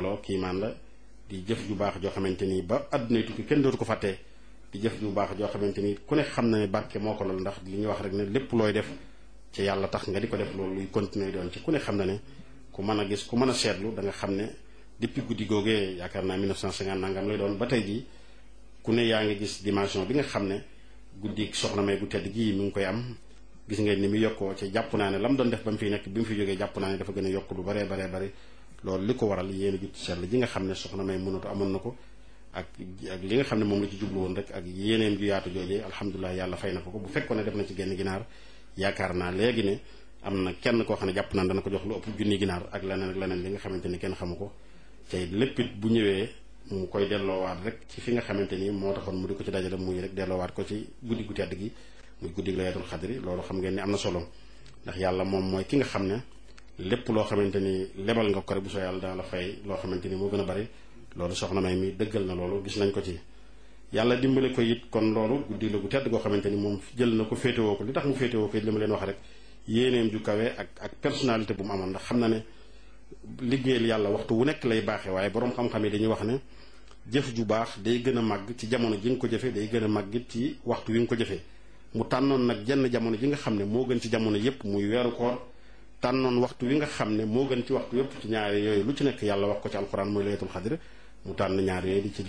solo kiimaan la di jëf ju baax joo xamante ni ba àdduna tukki kenn dootu ko fàttee di jëf ju baax joo xamante ni ku ne xam na ne barke moo ko lool ndax li ñuy wax rek ne lépp looy def ci yàlla tax nga di ko def loolu luy continuer doon ci ku ne xam na ne ku mën a gis ku mën a seetlu da nga xam ne depuis guddi googee yaakaar naa 1950 nangam lay doon ba tey jii ku ne yaa ngi gis dimension bi nga xam ne guddi soxna May gu tedd gii mi ngi koy am gis ngeen ni mu yokkoo ci jàpp naa ne la mu doon def ba mu fiy nekk bi mu fi jógee jàpp naa ne dafa gën a yokk lu baree bari loolu li ko waral yéen a jut sell ji nga xam ne soxna May mënatu amoon na ko ak li nga xam ne moom la ci jublu woon rek ak yéeneem ju yaatu joojee alhamdulilah yàlla fay na ko bu fekkoon ne def na ci genn ginaar yaakaar naa léegi ne am na kenn koo xam ne jàpp naa dana ko jox lu ëpp junni ginaar ak leneen li nga xamante ni kenn xamu ko tey lépp it bu ñëwee mu koy delloowaat rek ci fi nga xamante ni moo taxoon mu di ko ci dajale muy rek delloowaat ko ci guddi gu tedd gi muy guddi laylatul xadri loolu xam ngeen ni am na solo ndax yàlla moom mooy ki nga xam ne lépp loo xamante ni lebal nga ko rek bu soo yàlla dana la fay loo xamante ni moo gën a bari loolu soxna May mi dëggal na loolu gis nañ ko ci yàlla dimbale ko it kon loolu guddi la gu tedd goo xamante ni moom jël na ko féetewoo ko li tax mu féetewoo ko it li ma leen wax rek yéeneem ju kawe ak personnalité bu mu amoon ndax xam na ne liggéeyal yàlla waxtu wu nekk lay baaxee waaye boroom xam-xam yi dañuy wax ne jëf ju baax day gën a màgg ci jamono ji nga ko jëfee day gën a màgg it ci waxtu wi nga ko jëfee mu tànnoon nag jenn jamono ji nga xam ne moo gën ci jamono yépp muy weeru koor tànnoon waxtu wi nga xam ne moo gën ci waxtu yépp ci ñaari yooyu lu ci nekk yàlla wax ko ci alxuraan mooy laylatul xadr mu tànn ñaar yooyu di ci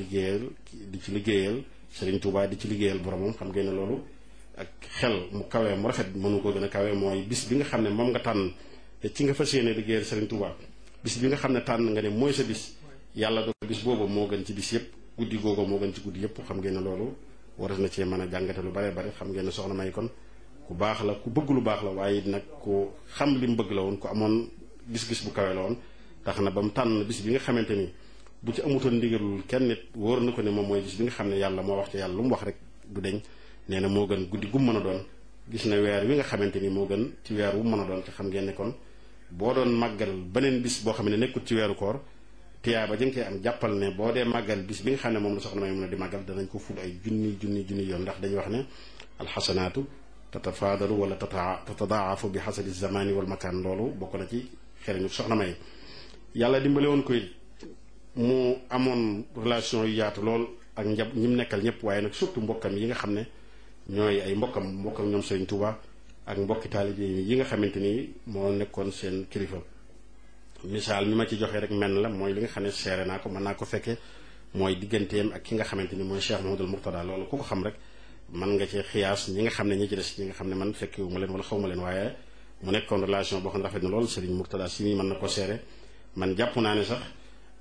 liggéeyal Serigne Touba di ci liggéeyal boromam xam ngeen ne loolu ak xel mu kawee mu rafet mënu ko gën a kawe mooy bis bi nga xam ne moom nga tànn te ci nga fas yéene liggéeyal Serigne Touba bis bi nga xam ne tànn nga ne mooy sa bis yàlla do bis boobu moo gën ci bis yépp guddi googu moo gën ci guddi yépp xam ngeen ne loolu war na cee mën a jàngate lu bare bare xam ngeen ne soxna May kon ku baax la ku bëgg lu baax la waaye it nag ku xam li mu bëgg la woon ku amoon gis-gis bu kawe la woon tax na ba mu tànn bis bi nga xamante ni bu ci amutoon ndigalul kenn nit wóor na ko ne moom mooy bis bi nga xam ne yàlla moo wax ci yàlla lu mu wax rek du deñ nee na moo gën guddi gu mën a doon gis na weer wi nga xamante ni moo gën ci weer wu mën a doon te xam ngeen ne kon boo doon màggal beneen bis boo xam ne nekkut ci weeru koor tiyaaba jëng koy am jàppal ne boo dee màggal bis bi nga xam ne moom la soxna May mën a di màggal danañ ko ful ay junni yoon ndax dañuy wax ne alxasanaatu tatafaadalu wala tatadaafu bi xasabi zamani wal makaan loolu bokk na ci xereñu soxna May yàlla dimbale woon ko mu amoon relation yu yaatu lool ak ñi mu nekkal ñëpp waaye nag surtout mbokkam yi nga xam ne ñooy ay mbokkam ñoom Serigne Touba ak mbokki taalibe yi nga xamante ni moo nekkoon seen kilifa misaal mi ma ci joxee rek menn la mooy li nga xam ne seere naa ko mën naa ko fekke mooy digganteem ak ki nga xamante ni mooy Cheikh Mouhamadoul Mourtada loolu ku ko xam rek mën nga ci xiyaas ñi nga xam ne ñi ci des ñi nga xam ne man fekkewu ma leen wala xaw ma leen waaye mu nekkoon relation boo xam ne rafet na lool Serigne Mourtada si mii mën na ko seere man jàpp naa ne sax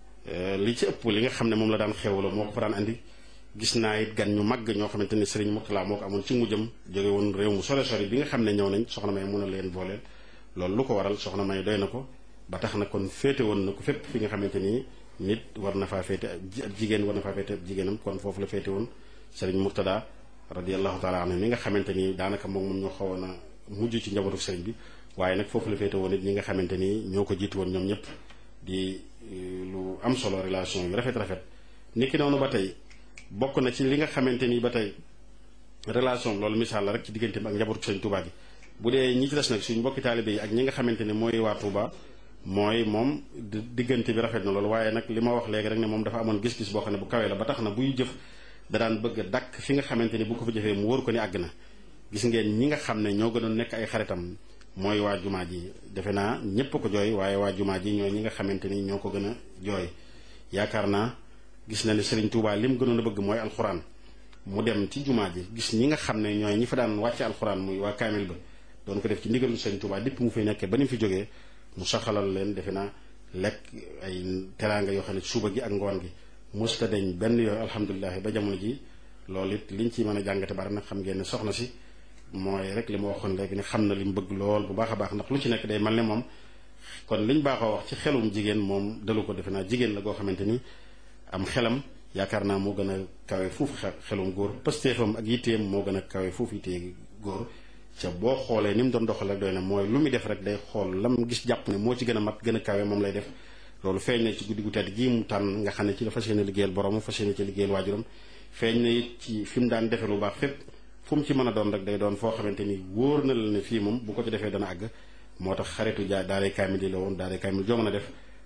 li ci ëpp li nga xam ne moom la daan xewloo moo ko fa daan andi gis naa it gan ñu màgg ñoo xamante ni Serigne Mourtada moo ko amoon ci mujjam jóge woon réew mu sore sori bi nga xam ne ñëw nañ soxna May mun a leen booleel loolu lu ko waral soxna May doy na ko ba tax na kon féete woon na ko fépp fi nga xamante ni nit war na faa féete ab jigéen war na faa féete ab jigéenam kon foofu la féete woon Serigne Mourtada radiyallahu taala anhu mi nga xamante ni daanaka moom ñoo xawoon a mujj ci njabootu Serigne bi waaye nag foofu la féete woon it ñi nga xamante ni ñoo ko jiitu woon ñoom ñëpp di lu am solo relation yu rafet niki noonu ba tey bokk na ci li nga xamante ni ba tey relation loolu misaal la rek ci digganteem ak njabootu Serigne Touba gi bu dee ñi ci des nag suñu mbokki taalibe yi ak ñi nga xamante ni mooy waa Touba mooy moom diggante bi rafet na loolu waaye nag li ma wax léegi rek ne moom dafa amoon gis-gis boo xam ne bu kawee la ba tax na buy jëf da daan bëgg a dakk fi nga xamante ni bu ko fa jëfee mu wóor ko ni àgg na gis ngeen ñi nga xam ne ñoo gënoon nekk ay xaritam mooy waa jumaa ji defe naa ñépp ko jooy waaye waa jumaa ji ñooy ñi nga xamante ni ñoo ko gën a jooy yaakaar naa gis na ne Serigne Touba li mu gënoon a bëgg mooy alxuraan mu dem ci jumaa ji gis ñi nga xam ne ñooy ñi fa daan wàcce alxuraan muy waa kaamil ba doon ko def ci ndigalu Serigne Touba dipp mu fi nekkee ba ni mu fi jógee mu saxalal leen defe naa lekk ay teraanga yoo xam ne suba gi ak ngoon gi musta deñ benn yooyu alhamdulilah ba jamono ji loolu it liñ ci mën a jàngate bari nag xam ngeen ne soxna si mooy rek li ma waxoon léegi ne xam na li mu bëgg lool bu baax a baax ndax lu ci nekk day mel ne moom kon liñ baaxoo wax ci xelum jigéen moom dalu ko defe naa jigéen la goo xamante ni am xelam yaakaar naa moo gën a kawe fuufu xelum góor pëstéefam ak yitteem moo gën a kawe fuufu yittee góor ca boo xoolee ni mu doon doxal rek doy na mooy lu muy def rek day xool lam gis jàpp ne moo ci gën a mat gën a kawe moom lay def loolu feeñ na ci guddi gu tedd gii mu tànn nga xam ne ci la fas yéene liggéeyal borom fas yéene ci liggéeyal waajuram feeñ na it ci fi mu daan defe lu baax fépp fu mu ci mën a doon rek day doon foo xamante ni wóor na la ne fii moom bu ko ci defee dana àgg moo tax xaritu daaray kaamil yi la woon daaray kaamil joo mën a def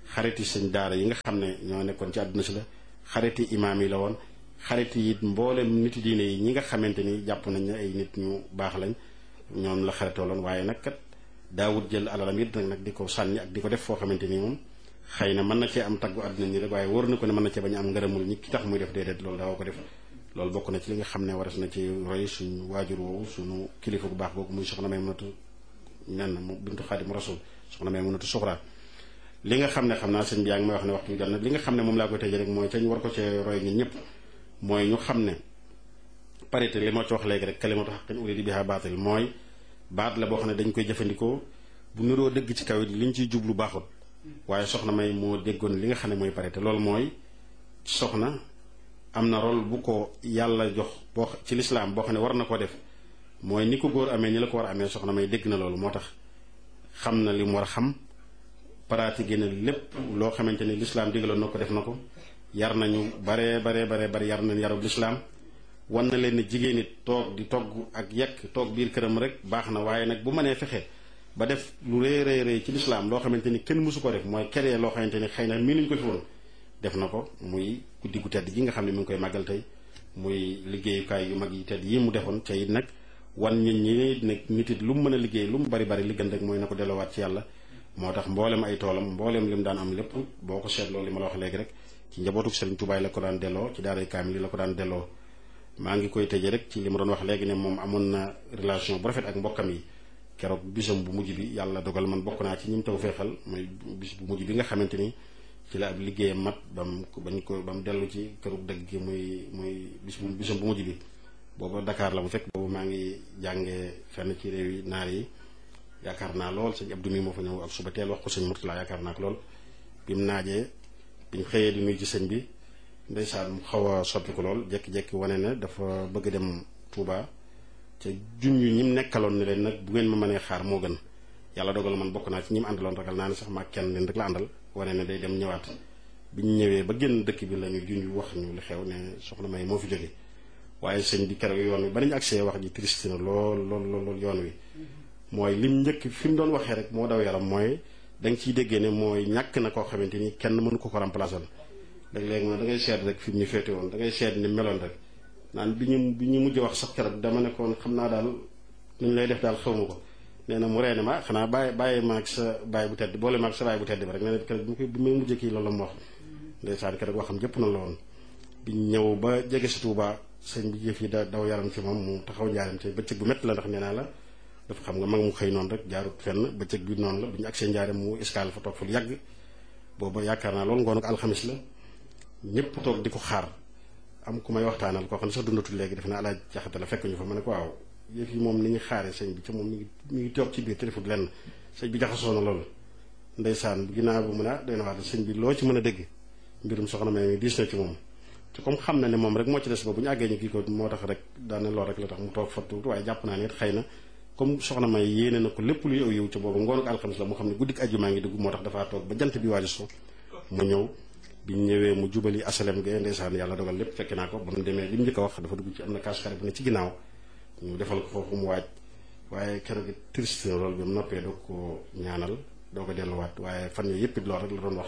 xariti sëñ daara yi nga xam ne ñoo nekkoon ci àdduna si la xariti imaam yi la woon xariti it mboolem niti diine yi ñi nga xamante ni jàpp nañ ne ay nit ñu baax lañ ñoom la xaritooloon waaye nag kat daawut jël alalam it nag di ko sànni ak di ko def foo xamante ni moom xëy na mën na cee am taggu àdduna ni rek waaye wóor na ko ne mën na cee bañ a am ngërëmul ñi ki tax muy def déedéet loolu daaw ko def loolu bokk na ci li nga xam ne waras na ci roy suñu waajur woowu suñu kilifa bu baax googu muy soxna Maymunatu nen mu bintu Xaadim Rasul soxna Maymunatu Suxra li nga xam ne xam naa sëñ bi yaa ngi may wax ne waxtu bi jot na li nga xam ne moom laa koy tëjee rek mooy te ñu war ko cee roy ñun ñëpp mooy ñu xam ne parité li ma ci wax léegi rek kalimatu haqqin urida biha baatil mooy baat la boo xam ne dañ koy jëfandikoo bu niroo dëgg ci kaw it li ñu ciy jublu baaxut waaye soxna May moo déggoon li nga xam ne mooy parité loolu mooy soxna am na rôle bu ko yàlla jox boo ci lislaam boo xam ne war na ko def mooy ni ko góor amee ni la ko war a amee soxna May dégg na loolu moo tax xam na li mu war a xam pratiqué na lépp loo xamante ni lislaam digaloon na ko def na ko yar nañu bare yar nañ yarub lislaam wan na leen ne jigéen it toog di togg ak yekk toog biir këram rek baax na waaye nag bu mënee fexe ba def lu rëy ci lislaam loo xamante ni kenn mësu ko def mooy keree loo xamante ni xëy na mii nuñ ko fi woon def na ko muy guddi gu tedd gi nga xam ne mi ngi koy màggal tey muy liggéeyukaay yu mag yi tedd yi mu defoon ca it nag wan nit ñi nag nit it lu mu mën a liggéey lu mu bari li gën rek mooy na ko delloowaat ci yàlla moo tax mboolem ay toolam mboolem li mu daan am lépp boo ko seetloo li ma la wax léegi rek ci njabootu Sëriñ Tuubaa la ko daan delloo ci daaray kaamil la ko daan delloo maa ngi koy tëjee rek ci li ma doon wax léegi ne moom amoon na relation bu rafet ak mbokkam yi keroog bisam bu mujj bi yàlla dogal man bokk naa ci ñi mu taw feexal mooy bis bu mujj bi nga xamante ni ci la ab liggéeyam mat ba mu dellu ci këru dëgg gi muy bisam bu mujj bi booba Dakar la mu fekk boobu maa ngi jàngee fenn ci réew yi naar yi yaakaar naa lool sëñ Abdou mi moo fa ñëw ak suba teel wax ko sëñ Murtala yaakaar naa ko lool bi mu naajee bi ñu xëyee di nuyu ci sëñ bi ndeysaan mu xaw a soppi ko lool jékki-jékki wane ne dafa bëgg dem Touba ca junj ñi mu nekkaloon ne leen nag bu ngeen ma mënee xaar moo gën yàlla dogal man bokk naa ci ñi mu àndaloon ragal naa ne sax maa kenn leen rek la àndal wane ne day dem ñëwaat bi ñu ñëwee ba génn dëkk bi la ñu junj wax ñu li xew ne soxna May moo fi jóge waaye sëñ bi keroog yoon wi ba nañu agsee wax ji triste na lool yoon wi mooy lim njëkk fi mu doon waxee rek moo daw yaram mooy da nga ciy déggee ne mooy ñàkk na koo xamante ni kenn mënu ko remplacer léeg-léeg da ngay seet rek fi mu ñu féete woon da ngay seet ni meloon rek naan bi ñu mujj wax sax keroog dama ne koon xam naa daal nu ñu lay def daal xaw ma ko nee na mu reene ma xanaa bàyyi ma ak sa baay bu tedd boole ma ak sa baay bu tedd ba rek nee na keroog bi may mujj kii loolu la mu wax ndeysaan keroog waxam jëpp na la woon bi ñëw ba jege si Touba sëñ bi jëf yi daw yaram ci moom mu taxaw njaaram te bëccëg bu métti la ndax nee naa la dafa xam nga mag mu xëy noonu rek jaarut fenn bëccëg bi noonu la bu ñu agsee njaaram mu escale fa toog fa lu yàgg booba yaakaar naa loolu ngoon ak alxamis la ñëpp toog di ko xaar am ku may waxtaanal koo xam ne sax dundatul léegi def na alaaj jaxate la fekk ñu fa ma ne ko waaw yëf yi moom ni ñu xaaree sëñ bi ca moom mi ngi toog ci biir téléphone lenn sëñ bi jaxasoo na loolu ndeysaan ginnaaw bu mu ne doy na waat sëñ bi loo ci mën a dégg mbirum soxna May diis na ci moom te comme xam na ne moom rek moo ci des ba bu ñu àggee ñu kii ko moo tax rek daane lool rek la tax mu toog fa tuuti waaye jàpp naa ne it xëy na comme soxna May yéene na ko lépp luy aw yiw ca boobu ngoonu alxamis la mu xam ne guddik àjjuma ngi dugg moo tax dafaa toog ba jant bi waaju so mu ñëw bi ñu ñëwee mu jubali asalem ge ndeysaan yàlla dogal lépp fekk naa ko ba mu demee li mu njëkk a wax dafa dugg ci am na kaas-kare bu ne ci ginnaaw ñu defal ko foofu mu waaj waaye keroog it triste na loolu bi mu noppee doo ko ñaanal doo ko delluwaat waaye fan yooyu yëpp it loolu rek la doon wax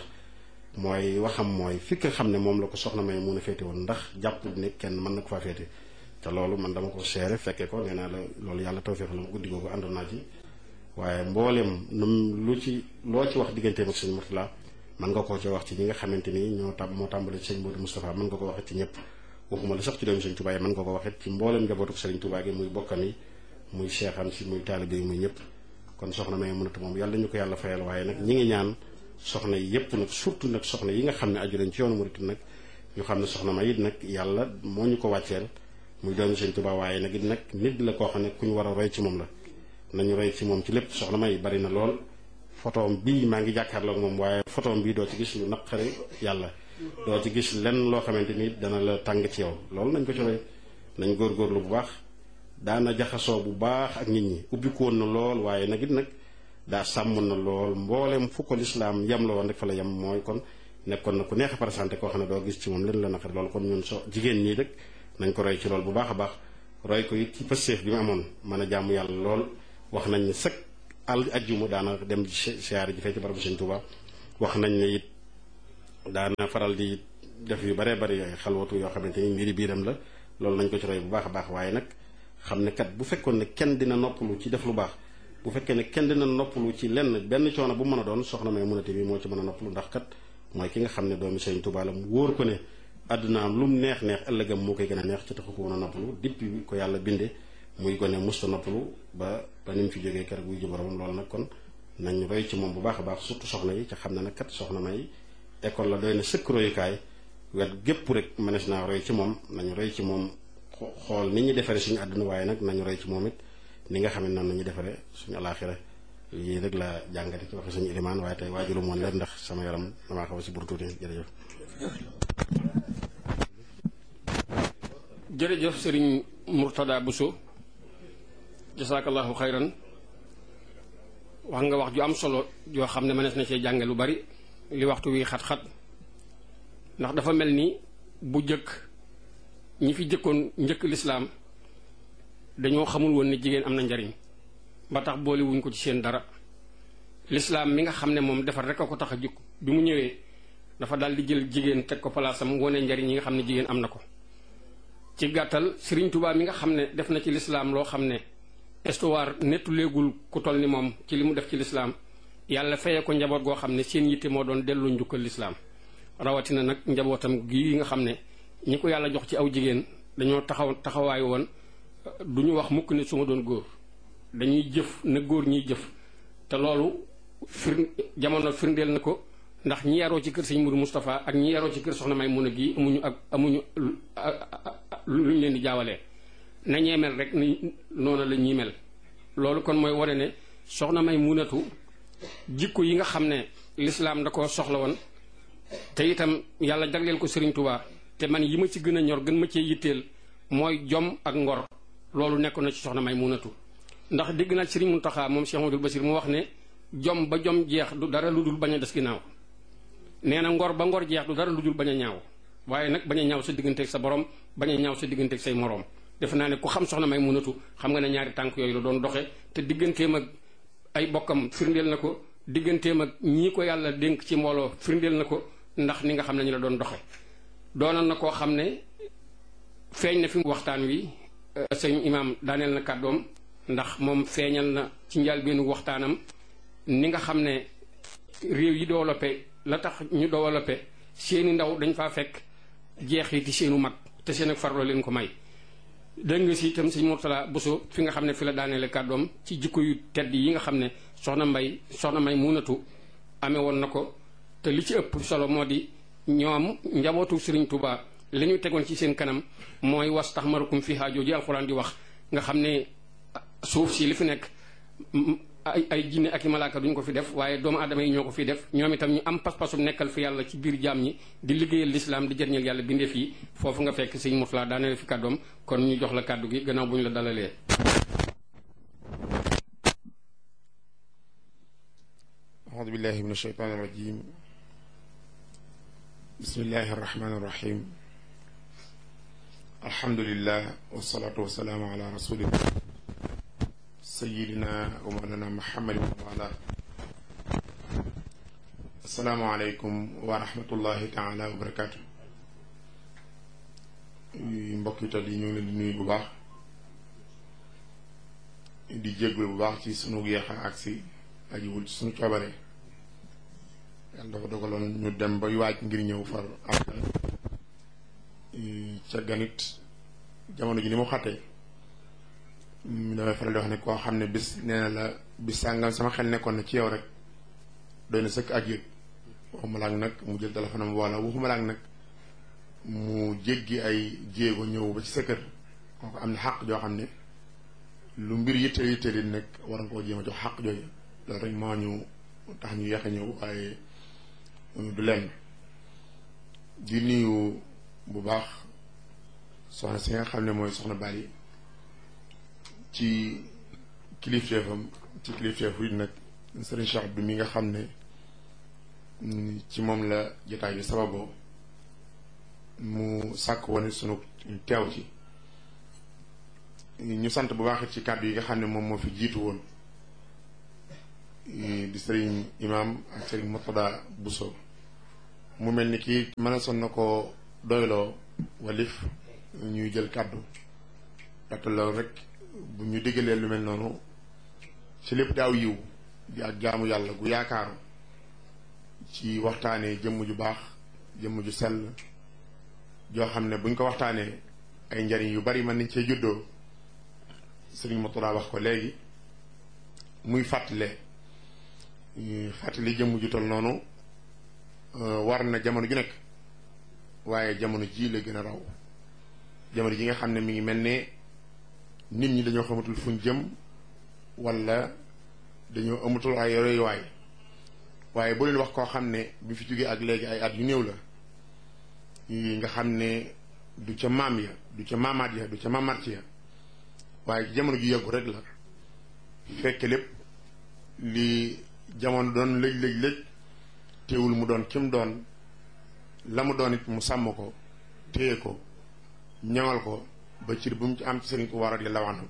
mooy waxam mooy fi nga xam ne moom la ko soxna May mun a féete woon ndax jàpp ne kenn mën na ko faa féete te loolu man dama ko seere fekkee ko nee naa la loolu yàlla tawfeex la mu guddi googu àndoon naa ci waaye mboolem loo ci wax digganteem ak sëñ Murtala mën nga koo ci wax ci ñi nga xamante ni moo tàmbale ci sëñ Modou Moustapha mën nga ko waxee ci ñëpp waxuma la sax ci doomu sëñ Touba yi mën nga ko waxee ci mboolem njabootu sëriñ Touba gi muy bokkam yi muy seexam si muy taalibe yi muy ñëpp kon soxna May mënatu moom yàlla ñu ko yàlla fayal waaye nag ñi ngi ñaan soxna yi yëpp nag surtout nag soxna yi nga xam ne aju lañ ci yoonu murit nag ñu xam ne soxna May it nag yàlla moo ñu ko wàcceel muy doomu sëñ Touba waaye nag it nag nit la koo xam ne ku ñu war a roy ci moom la nañu roy ci moom ci lépp soxna May bari na lool photoom bii maa ngi jàkkaarloog moom waaye photoom bii doo ci gis lu naqari yàlla doo ci gis lenn loo xamante ni dana la tàng ci yow loolu nañ ko ci roy nañ góorgóorlu bu baax daana jaxasoo bu baax ak nit ñi ubbiku woon na lool waaye nag it nag daa sàmm na lool mboolem fu ko lislaam yem la woon rek fa la yem mooy kon nekkoon na ku neex a présenté koo xam ne doo gis ci moom leen la naqari loolu kon ñun jigéen ñii rek nañ ko roy ci lool bu baax a baax roy ko it ci pëstéef bi mu amoon mën a jaamu yàlla lool wax nañ ne sëkk ajjuma daana dem siyaare ji fee ci barabu Sëñ Tuuba wax nañ ne it daana faral di def yu baree bari ay xalwatu yoo xamante ni mbiri biiram la loolu nañ ko ci roy bu baax a baax waaye nag xam ne kat bu fekkoon ne kenn dina noppalu ci def lu baax bu fekkee ne kenn dina noppalu ci lenn benn coono bu mën a doon soxna Maymunatu bi moo ci mën a noppalu ndax kat mooy ki nga xam ne doomi Sëriñ Tuubaa la mu wóor ko ne àddunaam lu mu neex neex ëllëgam moo koy gën a neex ci taxu ko woon a noppalu depuis ko yàlla binde muy gone musta noppalu ba ni mu fi jógee keroog wuy ji boromam loolu nag kon nañ roy ci moom bu baax a baax surtout soxna yi ca xam ne nag kat soxna May école la doy na sëkk royukaay wet gépp rek mënees naa roy ci moom nañu roy ci moom xool ni ñu defaree suñu àdduna waaye nag nañu roy ci moom it ni nga xam ne noonu nañu defaree suñu alaaxira lii rek la jàngate ci waxe suñu ilimaan waaye tey waajulu moon leen ndax sama yaram damaa xaw a si bur tuuti jërëjëf jërëjëf sëriñ Murtada Bousso jasaakallahu xayran wax nga wax ju am solo yoo xam ne mënees na cee jànge lu bari li waxtu wi xat-xat ndax dafa mel ni bu jëkk ñi fi jëkkoon njëkk lislaam dañoo xamul woon ne jigéen am na njariñ ba tax boole wuñ ko ci seen dara lislaam mi nga xam ne moom defar rek a ko tax a jukk bi mu ñëwee dafa daal di jël jigéen teg ko palaasam wone njariñ yi nga xam ne jigéen am na ko ci gàttal Sëriñ Tuubaa mi nga xam ne def na ci lislaam loo xam ne histoire nettu léegul ku toll ni moom ci li mu def ci lislaam yàlla feye ko njaboot goo xam ne seen yitte moo doon delloo njukkal lislaam rawatina nag njabootam gii nga xam ne ñi ko yàlla jox ci aw jigéen dañoo taxawaay woon du ñu wax mukk ne su ma doon góor dañuy jëf na góor ñiy jëf te loolu jamono firndeel na ko ndax ñi yaroo ci kër sëñ Mourou Moustapha ak ñi yaroo ci kër soxna Maymuna gi amuñu luñ leen di jaawalee na ñee mel rek ni noonu la ñuy mel loolu kon mooy wane ne soxna Maymunatu jikko yi nga xam ne lislaam da ko soxla woon te itam yàlla jagleel ko Sëriñ Tuubaa te man yi ma ci gën a ñor gën ma cee yitteel mooy jom ak ngor loolu nekkoon na ci soxna Maymunatu ndax dégg naa Sëriñ Muntaxa moom Cheikh Amadou Basir mu wax ne jom ba jom jeex du dara lu dul bañ a des ginnaaw nee na ngor ba ngor jeex du dara lu dul bañ a ñaaw waaye nag bañ a ñaaw sa digganteeg sa borom bañ a ñaaw sa digganteeg say moroom defe naa ne ku xam soxna Maymunatu xam nga ne ñaari tànk yooyu la doon doxe te digganteem ak ay bokkam firndeel na ko digganteem ak ñii ko yàlla dénk ci mbooloo firndeel na ko ndax ni nga xam ne ñu la doon doxe doonoon na koo xam ne feeñ na fi waxtaan wi sëñ imaam daaneel na kàddoom ndax moom feeñal na ci njëlbéenu waxtaanam ni nga xam ne réew yi développé la tax ñu développé seeni ndaw dañ faa fekk jeexiti seenu mag te seen ak farloo leen ko may dégg nga si itam sëñ Murtada Bousso fi nga xam ne fi la daaneele kàddoom ci jikko yu tedd yi nga xam ne soxna Maymunatu amee woon na ko te li ci ëpp solo moo di ñoom njabootu Sëriñ Tuubaa li ñu tegoon ci seen kanam mooy wastaxmarakum fiihaa jooju alxuraan di wax nga xam ne suuf si li fi nekk ay jinne ak i malaaka duñ ko fi def waaye doomu aadama yi ñoo ko fi def ñoom itam ñu am pas-pasum nekkal fi yàlla ci biir jaam ñi di liggéeyal lislaam di jëriñal yàlla bindeef yi foofu nga fekk sëñ Murtada daaneel fi kàddoom kon ñu jox la kàddu gi gannaaw bu ñu la dalalee. aoudu billahi min asheytaan irrajim bismillahi arrahmani irrahim alhamdulillah wasalaatu wasalaamu ala rasulillah sayidina wa mawlana muhammadin wa ala assalaamu aleykum wa rahmatullahi taala wa barakaatu mbokk yi tal yi ñu ngi leen di nuyu bu baax di jéggul bu baax ci sunu yeexa agsi ajiwul ci sunu coobare yàlla dafa dogaloon ñu dem bay waaj ngir ñëw far am ca ganit jamono ji ni mu xattee damay faral di wax ne koo xam ne bis nee na la bis sàngam sama xel nekkoon na ci yow rek doy na sëkk ak yëg waxuma laak nag mu jël téléphone am wala waxuma laak nag mu jéggi ay jéego ñëw ba ci sa kër kooku am na xàq joo xam ne lu mbir yitteel yitteel yi nag war nga koo jéem a jox xàq jooju loolu rek moo ñu tax ñu yeex a ñëw waaye du lenn di nuyu bu baax soxna si nga xam ne mooy soxna Bali ci kilifteefam ci kilifteefu it nag Serigne Cheikh Abdou mi nga xam ne ci moom la jotaay bi sababoo mu sàkk woon sunu teew ci ñu sant bu baax ci kàddu yi nga xam ne moom moo fi jiitu woon di Serigne Imam ak Serigne Murtada Bousso mu mel ni kii mën a son na ko doyloo walif ñuy jël kàddu ndaxte loolu rek bu ñu diggalee lu mel noonu ci lépp daaw yiw di ak jaamu yàlla gu yaakaaru ci waxtaanee jëmm ju baax jëmm ju sell joo xam ne buñ ko waxtaanee ay njariñ yu bari mën nañ cee juddoo sëriñ Mourtada wax ko léegi muy fàttali jëmm ju tol noonu war na jamono ju nekk waaye jamono ji la gën a raw jamono ji nga xam ne mi ngi mel ne nit ñi dañoo xamatul fuñ jëm wala dañoo amatul ay royuwaay waaye boo leen wax koo xam ne bi fi jógee ak léegi ay at yu néew la nga xam ne du ca maam ya du ca maamaat ya du ca maamaat ya waaye ci jamono ju yàggu rek la fekk lépp li jamono doon lëj teewul mu doon kim doon la mu doon it mu sàmm ko téye ko ñaŋal ko ba cir bu mu ci am ci sëriñ ko war radiyallahu anhu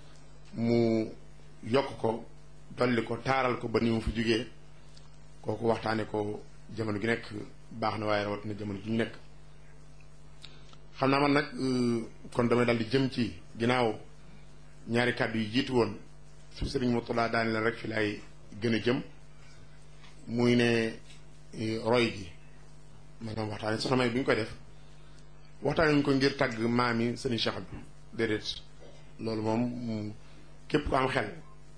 mu yokk ko dolli ko taaral ko ba ni mu fi jógee kooku waxtaane ko jamono gi nekk baax na waaye rawatina jamono ji ñu nekk xam naa man nag kon damay daal di jëm ci ginnaaw ñaari kàddu yi jiitu woon su sëriñ Mourtada daane leen rek fi laay gën a jëm muy ne roy gi maanaam waxtaane soxna May bi ñu koy def waxtaane ñu ko ngir tàgg maam yi sëriñ Cheikh Abdou déedéet loolu moom képp ko am xel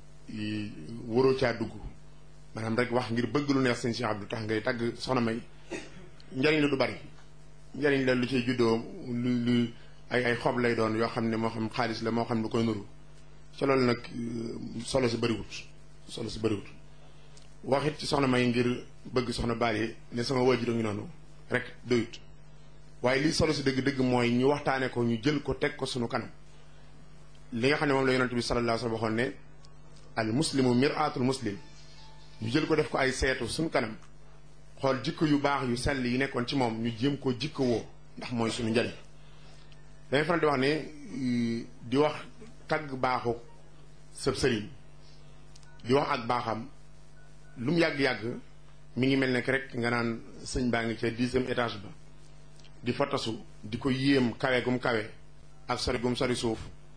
waroo caa dugg maanaam rek wax ngir bëgg lu neex sëriñ Cheikh Abdou tax ngay tàgg soxna May njariñ la du bari njariñ la lu ciy juddoo lu ay xob lay doon yoo xam ne moo xam xaalis la moo xam lu koy nuru ca loolu nag solo si bëriwut waxit ci soxna May ngir bëgg soxna Bally ne sama waajur ngi noonu rek doyut waaye lii solo si dëgg-dëgg mooy ñu waxtaane ko ñu jël ko teg ko sunu kanam li nga xam ne moom la yonent bi sallallahu alayhi wa sallam waxoon ne al muslimu mir'atul muslim ñu jël ko def ko ay seetu sunu kanam xool jikko yu baax yu sell yi nekkoon ci moom ñu jéem koo jikko woo ndax mooy suñu njariñ dangay faral di wax ne di wax tagg baaxu sëb sëriñ di wax ak baaxam lu mu yàgg-yàgg mi ngi mel ne rek nga naan sëñ baa ngi ca 10e étage ba di fa tasu di ko yéem kawe gum kawe ak sori gum sori suuf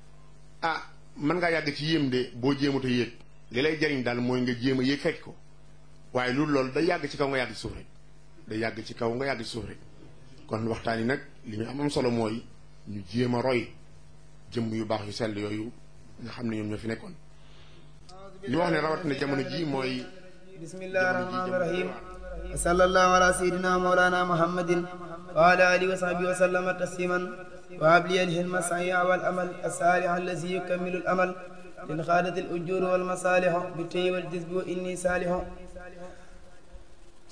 mën ngaa yàgg ci yéem de boo jéemut a yéeg li lay jariñ daal mooy nga jéem a yéeg fekk ko waaye loolu day yàgg ci kaw nga yàgg ci suuf rek day yàgg ci kaw nga yàgg ci suuf rek kon waxtaan yi nag li ñu am solo mooy ñu jéem a roy jëmm yu baax yu sell yooyu nga xam ne ñoom ñoo fi nekkoon li wax ne rawatina jamono ji mooy bismillahi rahmaani rahim wa sallallahu ala sayyidina mawlana muhammadin wa ala alihi wa sahbihi wa sallama tasliman wa habli alhilma sa'ya wal amal as-salih allazi yukammilu al amal lil khadati al ujur wal masalih bi tayyi wal jizbi wa inni salih